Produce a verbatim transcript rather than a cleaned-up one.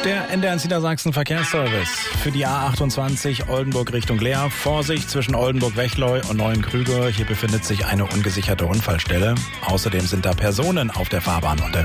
Der N D R eins Niedersachsen Verkehrsservice für die A achtundzwanzig Oldenburg Richtung Leer. Vorsicht zwischen Oldenburg-Wechleu und Neuenkrüge. Hier befindet sich eine ungesicherte Unfallstelle. Außerdem sind da Personen auf der Fahrbahn unterwegs.